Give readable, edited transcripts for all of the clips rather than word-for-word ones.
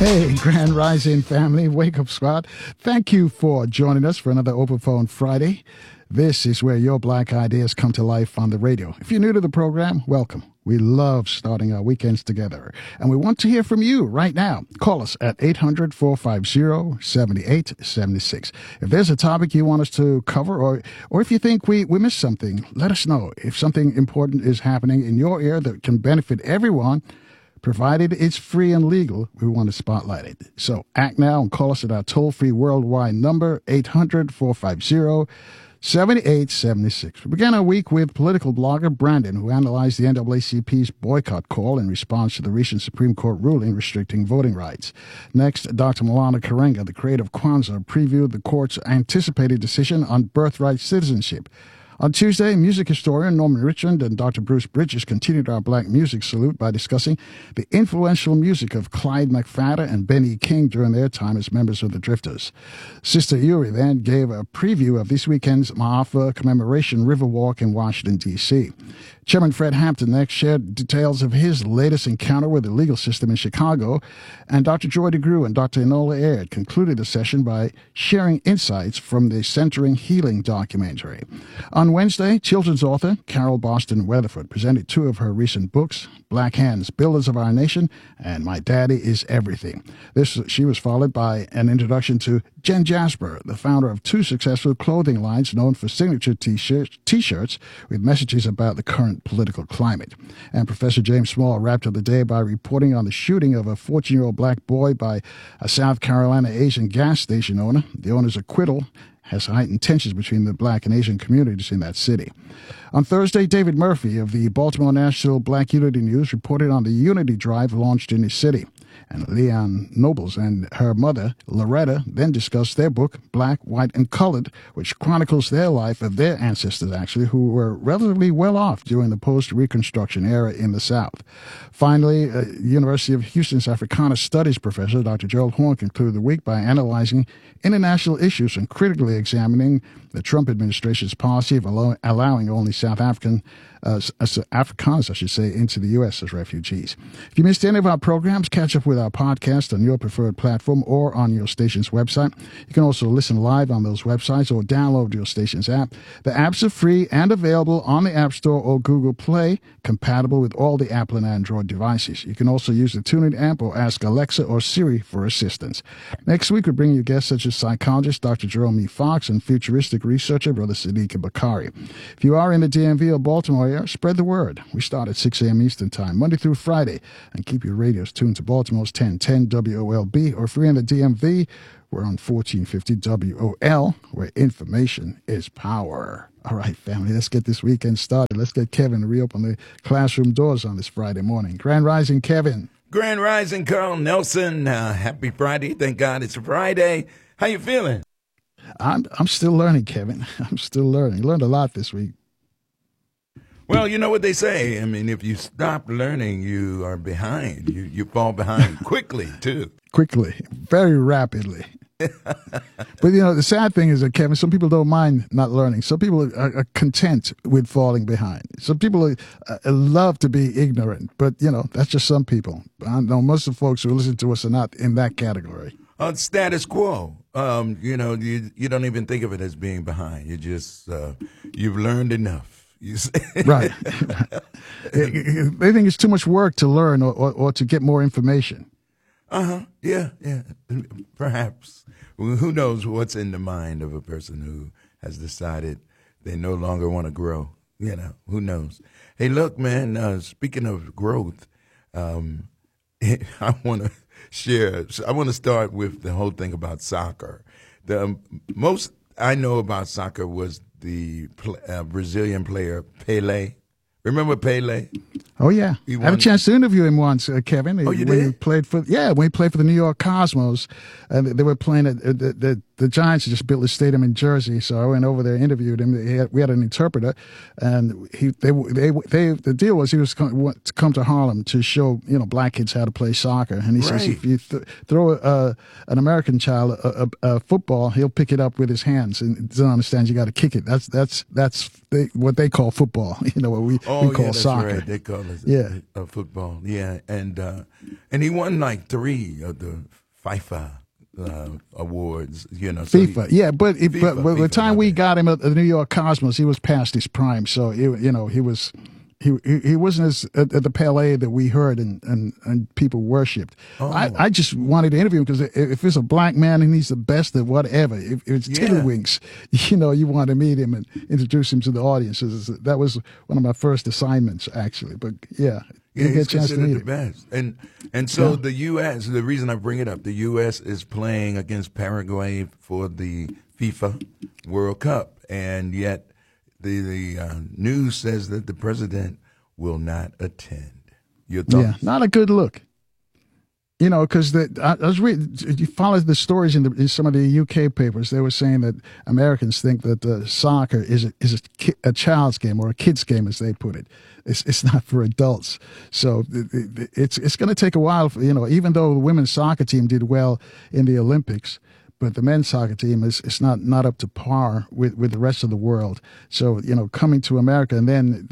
Hey, Grand Rising family, wake up squad. Thank you for joining us for another Open Phone Friday. This is where your black ideas come to life on the radio. If you're new to the program, welcome. We love starting our weekends together, and we want to hear from you right now. Call us at 800-450-7876. If there's a topic you want us to cover, or if you think we missed something, let us know. If something important is happening in your area that can benefit everyone, provided it's free and legal, we want to spotlight it. So act now and call us at our toll-free worldwide number, 800-450-7876. We began our week with political blogger Brandon, who analyzed the NAACP's boycott call in response to the recent Supreme Court ruling restricting voting rights. Next, Dr. Malana Karenga, the creator of Kwanzaa, previewed the court's anticipated decision on birthright citizenship. On Tuesday, music historian Norman Richmond and Dr. Bruce Bridges continued our Black Music Salute by discussing the influential music of Clyde McPhatter and Benny King during their time as members of the Drifters. Sister Uri then gave a preview of this weekend's Ma'afa Commemoration Riverwalk in Washington, D.C. Chairman Fred Hampton next shared details of his latest encounter with the legal system in Chicago, and Dr. Joy DeGruy and Dr. Enola Aird concluded the session by sharing insights from the Centering Healing documentary. On Wednesday, children's author Carol Boston Weatherford presented two of her recent books, Black Hands, Builders of Our Nation, and My Daddy is Everything. She was followed by an introduction to Jen Jasper, the founder of two successful clothing lines known for signature T-shirts with messages about the current political climate. And Professor James Small wrapped up the day by reporting on the shooting of a 14-year-old black boy by a South Carolina Asian gas station owner. The owner's acquittal has heightened tensions between the black and Asian communities in that city. On Thursday, David Murphy of the Baltimore National Black Unity News reported on the Unity Drive launched in his city. And Leon Nobles and her mother, Loretta, then discussed their book, Black, White, and Colored, which chronicles their life of their ancestors, actually, who were relatively well off during the post-Reconstruction era in the South. Finally, University of Houston's Africana Studies professor, Dr. Gerald Horn, concluded the week by analyzing international issues and critically examining the Trump administration's policy of allowing only South Africans, into the U.S. as refugees. If you missed any of our programs, catch up with our podcast on your preferred platform or on your station's website. You can also listen live on those websites or download your station's app. The apps are free and available on the App Store or Google Play, compatible with all the Apple and Android devices. You can also use the TuneIn app or ask Alexa or Siri for assistance. Next week, we bring you guests such as psychologist Dr. Jerome E. Fox and futuristic researcher Brother Sadiq Bakari. If you are in the DMV or Baltimore area, spread the word. We start at 6 a.m. Eastern Time, Monday through Friday, and keep your radios tuned to Baltimore's 1010 WOLB, or if you're in the DMV, we're on 1450 WOL, where information is power. All right, family, let's get this weekend started. Let's get Kevin to reopen the classroom doors on this Friday morning. Grand Rising, Kevin. Grand Rising, Carl Nelson. Happy Friday. Thank God it's a Friday. How you feeling? I'm still learning, Kevin. I'm still learning. Learned a lot this week. Well, you know what they say. I mean, if you stop learning, you are behind. You fall behind quickly, too. Quickly, very rapidly. But, you know, the sad thing is that, Kevin, some people don't mind not learning. Some people are content with falling behind. Some people love to be ignorant. But, you know, that's just some people. I know most of the folks who listen to us are not in that category. Status quo. You know, you don't even think of it as being behind. You just, you've learned enough. Right. They think it's too much work to learn or to get more information. Yeah. Perhaps. Who knows what's in the mind of a person who has decided they no longer want to grow? You know, who knows? Hey, look, man, speaking of growth, I want to share. I want to start with the whole thing about soccer. The most I know about soccer was the Brazilian player Pelé. Remember Pelé? Oh, yeah. I had a chance to interview him once, Kevin. Oh, you when did? When he played for the New York Cosmos. They were playing at the the Giants just built a stadium in Jersey, so I went over there, interviewed him. We had an interpreter, and the deal was he was to come to Harlem to show black kids how to play soccer. And he says if you throw an American child a football, he'll pick it up with his hands and doesn't understand you got to kick it. That's what they call football. What we call soccer. Right. They call it football. Yeah, and he won like 3 of the FIFA awards, FIFA, but by the time we got him at the New York Cosmos, he was past his prime. So he wasn't as at the Palais that we heard and people worshipped. I just wanted to interview him because if it's a black man and he's the best at whatever, if it's Tiddlywinks, you want to meet him and introduce him to the audience. That was one of my first assignments, actually. But he's considered the best. And so the U.S., the reason I bring it up, the U.S. is playing against Paraguay for the FIFA World Cup, and yet the news says that the president will not attend. Your thoughts? Yeah, not a good look. Because I was reading, you followed the stories in some of the UK papers. They were saying that Americans think that soccer is a child's game or a kid's game, as they put it. It's not for adults. So it's going to take a while. Even though the women's soccer team did well in the Olympics, but the men's soccer team is not up to par with the rest of the world. So coming to America, and then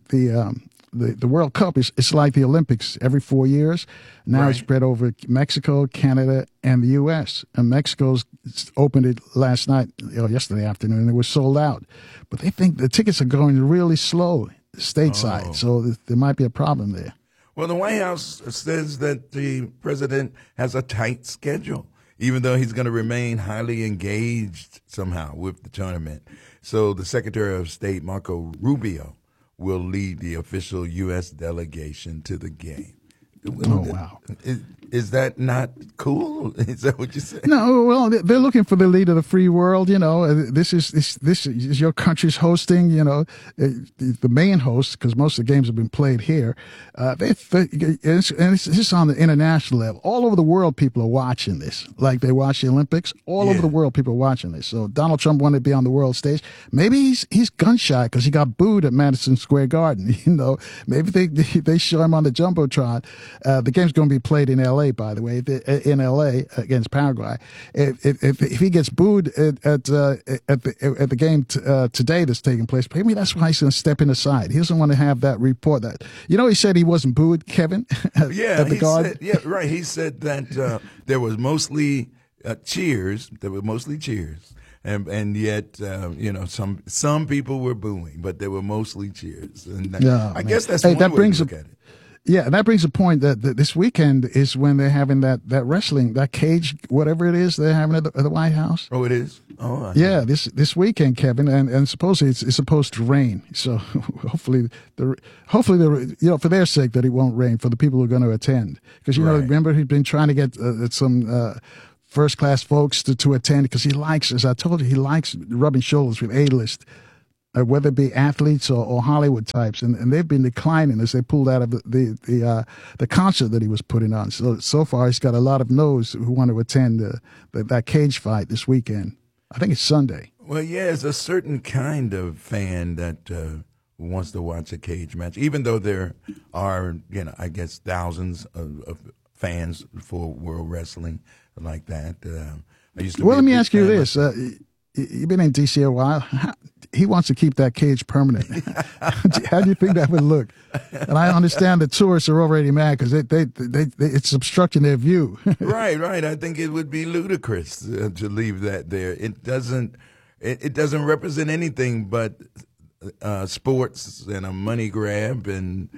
the World Cup it's like the Olympics every 4 years. Now it's spread over Mexico, Canada, and the U.S. And Mexico's opened it yesterday afternoon, and it was sold out. But they think the tickets are going really slow stateside, so there might be a problem there. Well, the White House says that the president has a tight schedule, even though he's going to remain highly engaged somehow with the tournament. So the Secretary of State, Marco Rubio, will lead the official U.S. delegation to the game. Wow. Is that not cool? Is that what you say? No, well, they're looking for the leader of the free world. This is your country's hosting. The main host, because most of the games have been played here. It's just on the international level. All over the world, people are watching this. Like they watch the Olympics. All over the world, people are watching this. So Donald Trump wanted to be on the world stage. Maybe he's gun shy because he got booed at Madison Square Garden. Maybe they show him on the jumbotron. The game's going to be played in L.A., by the way, in L.A. against Paraguay. If he gets booed at the game today that's taking place, maybe that's why he's going to step in the side. He doesn't want to have that report. That he said he wasn't booed, Kevin. At the Garden. He said that there was mostly cheers. There were mostly cheers. And yet, some people were booing, but there were mostly cheers. And I guess that's one way to look at it. Yeah, and that brings a point that this weekend is when they're having that wrestling, that cage, whatever it is they're having at the White House. Oh, it is? Oh, yeah, this weekend, Kevin, and supposedly it's supposed to rain. So hopefully, for their sake, that it won't rain for the people who are going to attend. Because, remember, he's been trying to get some first-class folks to attend because he likes, as I told you, he likes rubbing shoulders with A-list. Whether it be athletes or Hollywood types, and they've been declining as they pulled out of the concert that he was putting on. So far, he's got a lot of no's who want to attend that cage fight this weekend. I think it's Sunday. Well, it's a certain kind of fan that wants to watch a cage match, even though there are, I guess, thousands of fans for World Wrestling like that. I used to. Well, let me ask you this. You've been in D.C. a while. He wants to keep that cage permanent. How do you think that would look? And I understand the tourists are already mad because it's obstructing their view. Right. I think it would be ludicrous to leave that there. It doesn't represent anything but sports and a money grab, and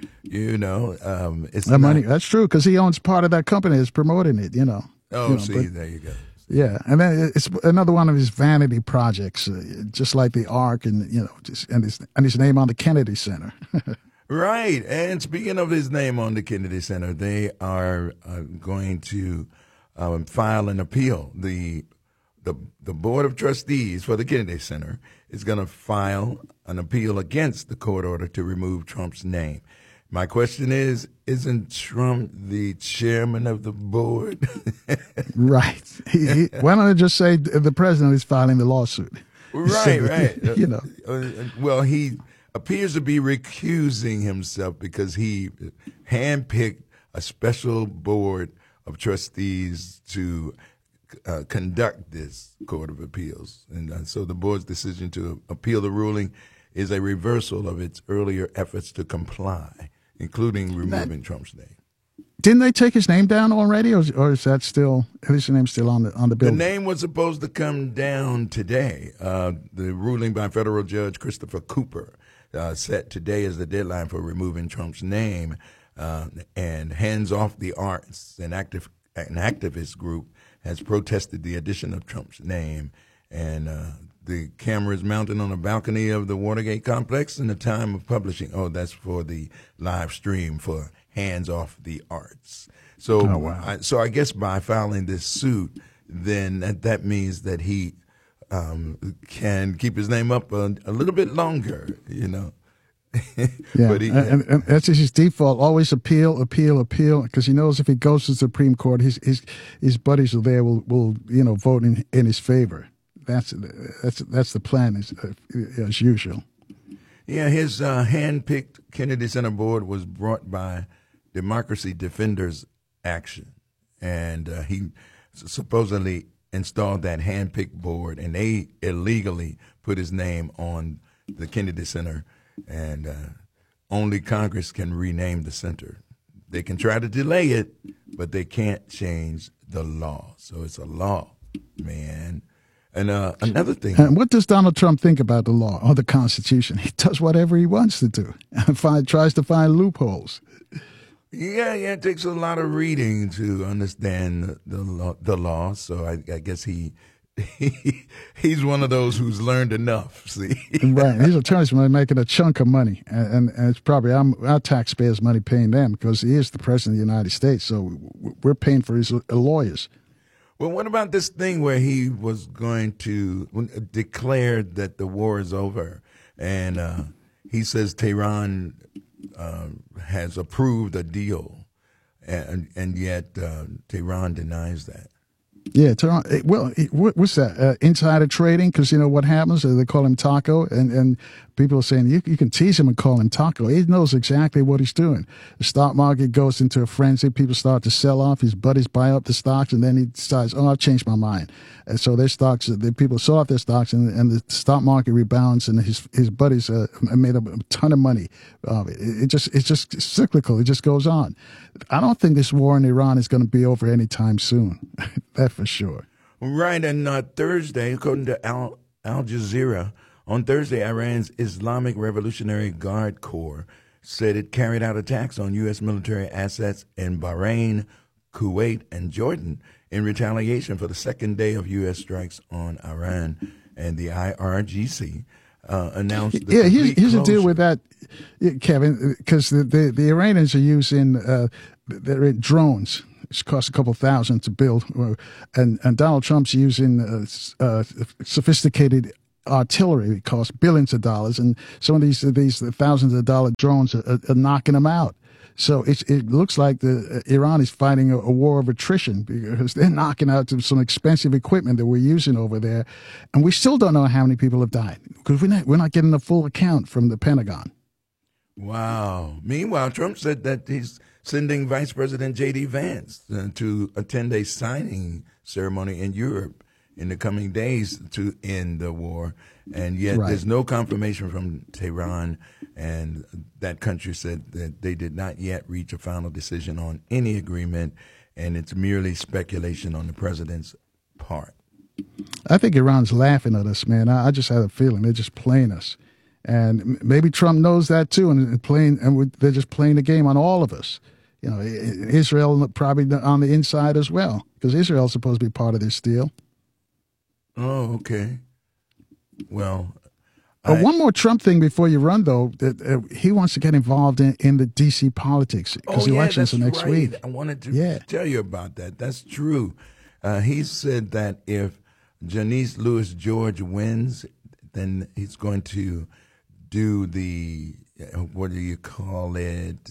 it's the money. That's true because he owns part of that company that's promoting it. There you go. Yeah, and then it's another one of his vanity projects, just like the Ark, and his name on the Kennedy Center. Right, and speaking of his name on the Kennedy Center, they are going to file an appeal. The Board of Trustees for the Kennedy Center is going to file an appeal against the court order to remove Trump's name. My question is, isn't Trump the chairman of the board? Right. Why don't I just say the president is filing the lawsuit? Right, So, right. You know. Well, he appears to be recusing himself because he handpicked a special board of trustees to conduct this Court of Appeals. And so the board's decision to appeal the ruling is a reversal of its earlier efforts to comply, including removing Trump's name. Didn't they take his name down already, or is that still, his name still on the The bill? name was supposed to come down today. The ruling by federal judge Christopher Cooper set today as the deadline for removing Trump's name, and Hands Off the Arts, an activist group, has protested the addition of Trump's name. And the camera is mounted on a balcony of the Watergate complex in the time of publishing. Oh, that's for the live stream for Hands Off the Arts. So, oh, wow. I guess by filing this suit, then that means that he can keep his name up a little bit longer, you know. Yeah, But and that's his default. Always appeal, because he knows if he goes to the Supreme Court, his buddies are there will vote in his favor. That's the plan as usual. Yeah, his hand-picked Kennedy Center board was brought by Democracy Defenders Action, and he supposedly installed that hand-picked board, and they illegally put his name on the Kennedy Center, and only Congress can rename the center. They can try to delay it, but they can't change the law. So it's a law, man. And another thing. And what does Donald Trump think about the law or the Constitution? He does whatever he wants to do and tries to find loopholes. Yeah, it takes a lot of reading to understand the law. So I guess he's one of those who's learned enough. See, right? His attorneys are making a chunk of money, and it's probably our taxpayers' money paying them because he is the president of the United States. So we're paying for his lawyers. Well, what about this thing where he was going to declare that the war is over, and he says Tehran has approved a deal, and yet Tehran denies that. Yeah, Tehran. Well, what's that? Insider trading? Because you know what happens? They call him Taco, and people are saying you can tease him and call him Taco. He knows exactly what he's doing. The stock market goes into a frenzy. People start to sell off. His buddies buy up the stocks, and then he decides, "Oh, I've changed my mind." And so their stocks, the people sell off their stocks, and the stock market rebounds, and his buddies made a ton of money. It's just cyclical. It just goes on. I don't think this war in Iran is going to be over anytime soon. That for sure. Right, and Thursday, according to Al Jazeera, on Thursday, Iran's Islamic Revolutionary Guard Corps said it carried out attacks on U.S. military assets in Bahrain, Kuwait, and Jordan in retaliation for the second day of U.S. strikes on Iran. And the IRGC announced the here's the deal with that, Kevin, because the Iranians are using they're drones. It costs a couple $1,000 to build, and Donald Trump's using sophisticated artillery. It costs billions of dollars, and some of these thousands of dollar drones are knocking them out. So it looks like Iran is fighting a war of attrition because they're knocking out some expensive equipment that we're using over there, and we still don't know how many people have died because we're not getting a full account from the Pentagon. Wow. Meanwhile, Trump said that he's sending Vice President J.D. Vance to attend a signing ceremony in Europe in the coming days to end the war. And yet there's no confirmation from Tehran, and that country said that they did not yet reach a final decision on any agreement, and it's merely speculation on the president's part. I think Iran's laughing at us, man. I just have a feeling they're just playing us. And maybe Trump knows that too, and they're just playing the game on all of us. You know, Israel probably on the inside as well, because Israel's supposed to be part of this deal. Oh, okay. Well, one more Trump thing before you run, though. He wants to get involved in the D.C. politics because the elections are next week. I wanted to tell you about that. That's true. He said that if Janice Lewis George wins, then he's going to do what do you call it?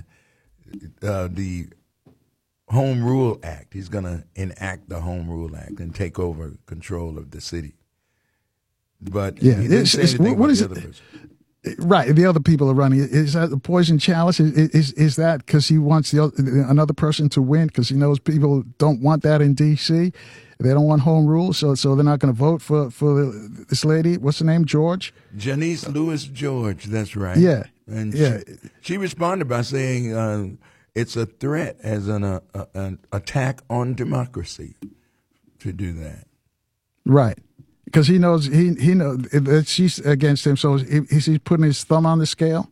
The Home Rule Act. He's going to enact the Home Rule Act and take over control of the city. But he didn't say anything about the other person. Right, the other people are running. Is that the poison chalice? Is that because he wants another person to win because he knows people don't want that in D.C.? They don't want home rule, so they're not going to vote for this lady. What's her name? George? Janice Lewis George. That's right. Yeah, and yeah. She responded by saying it's a threat as an attack on democracy to do that. Right. Because he knows he knows that she's against him, so he's putting his thumb on the scale.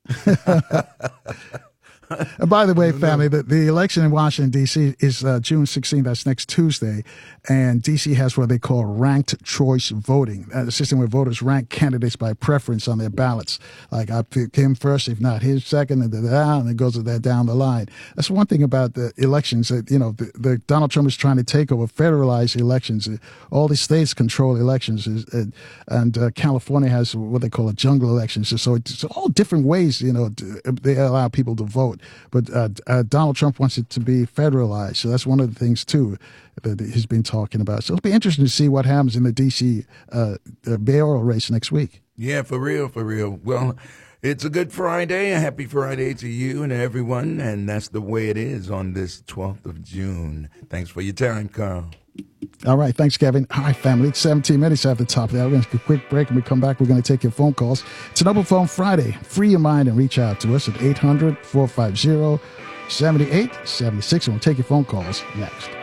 And by the way, family, the election in Washington, D.C. is June 16th. That's next Tuesday. And D.C. has what they call ranked choice voting, a system where voters rank candidates by preference on their ballots. Like, I pick him first, if not his second, and it goes down the line. That's one thing about the elections that, the Donald Trump is trying to take over, federalize elections. All the states control elections, and California has what they call a jungle elections. So it's all different ways, they allow people to vote. But Donald Trump wants it to be federalized. So that's one of the things, too, that he's been talking about. So it'll be interesting to see what happens in the D.C. Mayoral race next week. Yeah, for real, for real. Well, it's a good Friday. A happy Friday to you and everyone. And that's the way it is on this 12th of June. Thanks for your time, Carl. All right. Thanks, Kevin. All right, family. It's 17 minutes after the top of that. We're going to take a quick break. When we come back, we're going to take your phone calls. It's an Open Phone Friday. Free your mind and reach out to us at 800-450-7876. And we'll take your phone calls next.